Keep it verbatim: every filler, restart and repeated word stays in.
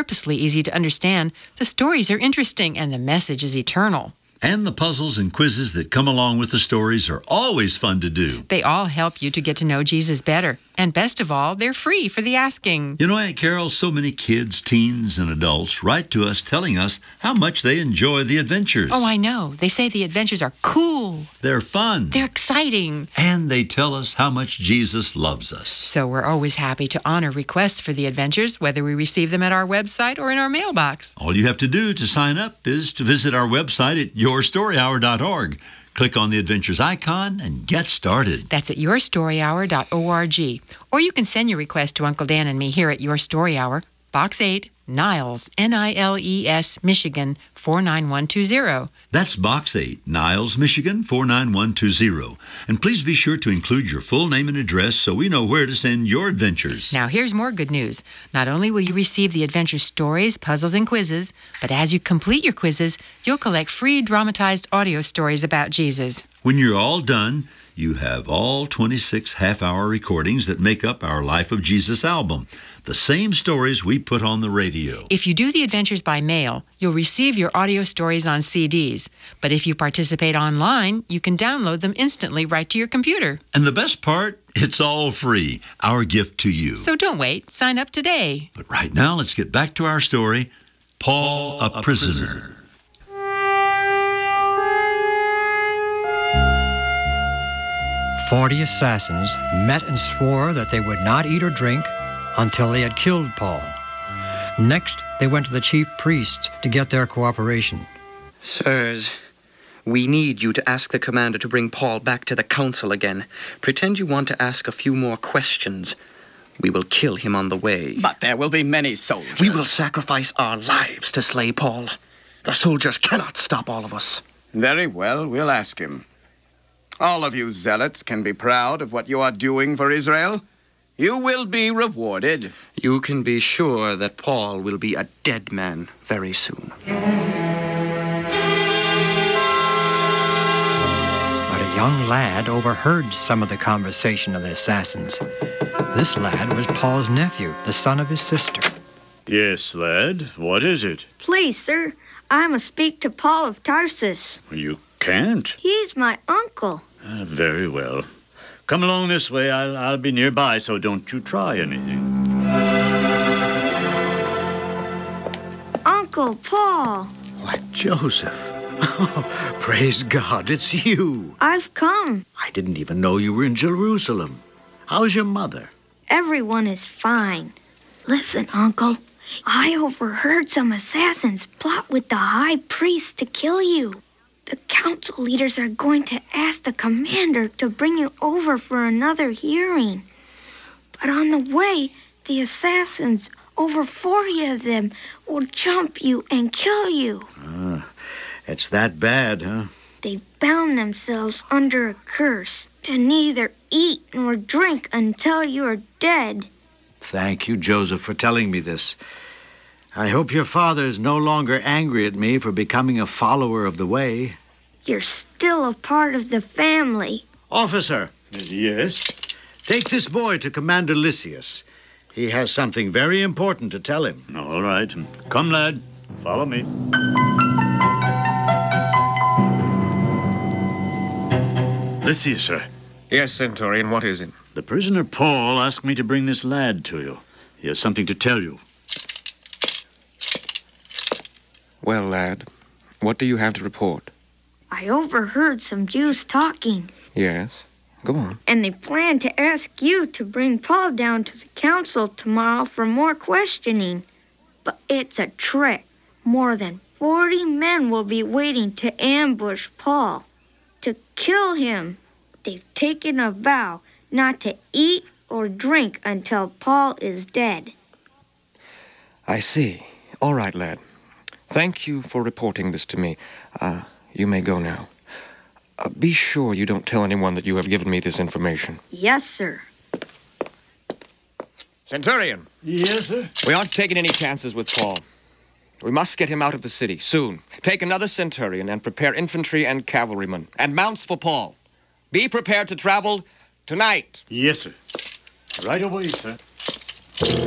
purposely easy to understand, the stories are interesting, and the message is eternal. And the puzzles and quizzes that come along with the stories are always fun to do. They all help you to get to know Jesus better. And best of all, they're free for the asking. You know, Aunt Carol, so many kids, teens, and adults write to us telling us how much they enjoy the adventures. Oh, I know. They say the adventures are cool. They're fun. They're exciting. And they tell us how much Jesus loves us. So we're always happy to honor requests for the adventures, whether we receive them at our website or in our mailbox. All you have to do to sign up is to visit our website at your story hour dot org. Click on the Adventures icon and get started. That's at your story hour dot org. Or you can send your request to Uncle Dan and me here at Your Story Hour, Box eight, Niles, N I L E S, Michigan, four nine one two zero. That's Box eight, Niles, Michigan, four nine one two zero. And please be sure to include your full name and address so we know where to send your adventures. Now, here's more good news. Not only will you receive the adventure stories, puzzles, and quizzes, but as you complete your quizzes, you'll collect free dramatized audio stories about Jesus. When you're all done, you have all twenty-six half-hour recordings that make up our Life of Jesus album. The same stories we put on the radio. If you do the adventures by mail, you'll receive your audio stories on C Ds. But if you participate online, you can download them instantly right to your computer. And the best part, it's all free. Our gift to you. So don't wait. Sign up today. But right now, let's get back to our story, Paul, a, a prisoner. prisoner. Forty assassins met and swore that they would not eat or drink until they had killed Paul. Next, they went to the chief priests to get their cooperation. Sirs, we need you to ask the commander to bring Paul back to the council again. Pretend you want to ask a few more questions. We will kill him on the way. But there will be many soldiers. We will sacrifice our lives to slay Paul. The soldiers cannot stop all of us. Very well, we'll ask him. All of you zealots can be proud of what you are doing for Israel. You will be rewarded. You can be sure that Paul will be a dead man very soon. But a young lad overheard some of the conversation of the assassins. This lad was Paul's nephew, the son of his sister. Yes, lad. What is it? Please, sir, I must speak to Paul of Tarsus. You can't. He's my uncle. Uh, very well. Come along this way. I'll, I'll be nearby, so don't you try anything. Uncle Paul. Why, Joseph. Oh, praise God, it's you. I've come. I didn't even know you were in Jerusalem. How's your mother? Everyone is fine. Listen, Uncle. I overheard some assassins plot with the high priest to kill you. The council leaders are going to ask the commander to bring you over for another hearing. But on the way, the assassins, over forty of them, will jump you and kill you. Ah, it's that bad, huh? They bound themselves under a curse to neither eat nor drink until you are dead. Thank you, Joseph, for telling me this. I hope your father is no longer angry at me for becoming a follower of the way. You're still a part of the family. Officer. Yes? Take this boy to Commander Lysias. He has something very important to tell him. All right. Come, lad. Follow me. Lysias, sir. Yes, Centurion, what is it? The prisoner Paul asked me to bring this lad to you. He has something to tell you. Well, lad, what do you have to report? I overheard some Jews talking. Yes, go on. And they plan to ask you to bring Paul down to the council tomorrow for more questioning. But it's a trick. More than forty men will be waiting to ambush Paul, to kill him. They've taken a vow not to eat or drink until Paul is dead. I see. All right, lad. Thank you for reporting this to me. Uh, you may go now. Uh, be sure you don't tell anyone that you have given me this information. Yes, sir. Centurion. Yes, sir? We aren't taking any chances with Paul. We must get him out of the city, soon. Take another centurion and prepare infantry and cavalrymen, and mounts for Paul. Be prepared to travel tonight. Yes, sir. Right away, sir.